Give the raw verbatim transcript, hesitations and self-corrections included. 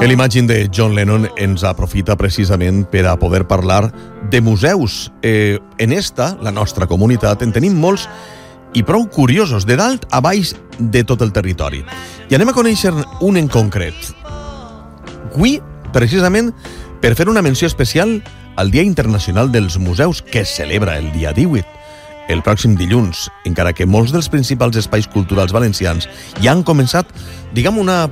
El Imagine de John Lennon ens aprofita precisament per a poder parlar de museus. Eh, en esta, la nostra comunitat, en tenim molts i prou curiosos, de dalt a baix de tot el territori. I anem a conèixer un en concret. Avui, precisament, per fer una menció especial al Dia Internacional dels Museus, que es celebra el dia divuit, el pròxim dilluns, encara que molts dels principals espais culturals valencians ja han començat, diguem, una